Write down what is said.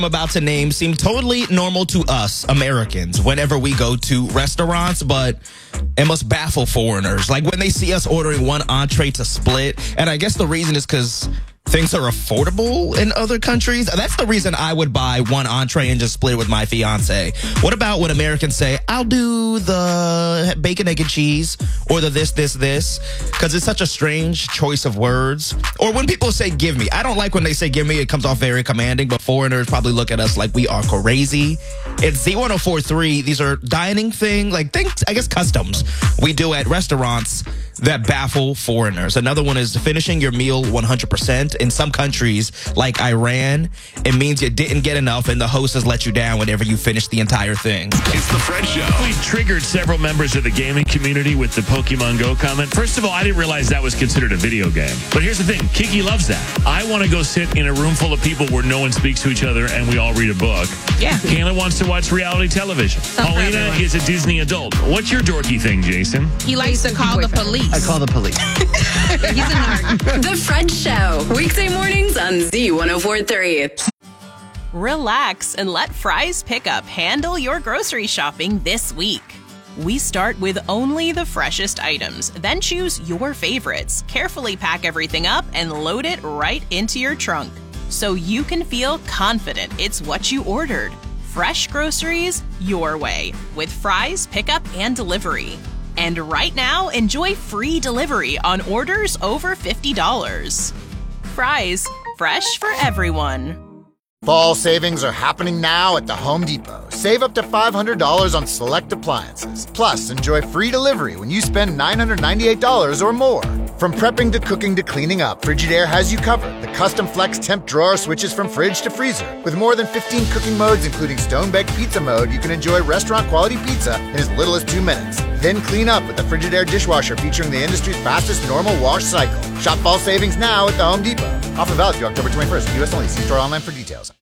I'm about to name seem totally normal to us Americans whenever we go to restaurants, but it must baffle foreigners. Like when they see us ordering one entree to split, and I guess the reason is because things are affordable in other countries. That's the reason I would buy one entree and just split it with my fiance. What about when Americans say, I'll do the bacon, egg, and cheese, or the this? Because it's such a strange choice of words. Or when people say give me. I don't like when they say give me. It comes off very commanding, but foreigners probably look at us like we are crazy. It's Z1043. These are dining things, I guess customs we do at restaurants that baffle foreigners. Another one is finishing your meal 100%. In some countries, like Iran, it means you didn't get enough and the host has let you down whenever you finish the entire thing. It's the Fred Show. We triggered several members of the gaming community with the Pokemon Go comment. First of all, I didn't realize that was considered a video game. But here's the thing. Kiki loves that. I want to go sit in a room full of people where no one speaks to each other and we all read a book. Yeah. Kayla wants to watch reality television. Paulina is a Disney adult. What's your dorky thing, Jason? He likes to call the police. I call the police. He's a nerd. The Fred Show. Weekday mornings on Z1043. Relax and let Fry's Pickup handle your grocery shopping this week. We start with only the freshest items, then choose your favorites, carefully pack everything up, and load it right into your trunk, so you can feel confident it's what you ordered. Fresh groceries your way with Fry's Pickup and Delivery. And right now, enjoy free delivery on orders over $50. Fry's, fresh for everyone. Fall savings are happening now at the Home Depot. Save up to $500 on select appliances. Plus, enjoy free delivery when you spend $998 or more. From prepping to cooking to cleaning up, Frigidaire has you covered. The custom flex temp drawer switches from fridge to freezer. With more than 15 cooking modes, including stone-baked pizza mode, you can enjoy restaurant-quality pizza in as little as 2 minutes. Then clean up with the Frigidaire dishwasher featuring the industry's fastest normal wash cycle. Shop fall savings now at the Home Depot. Offer valid through October 21st. U.S. only. See store online for details.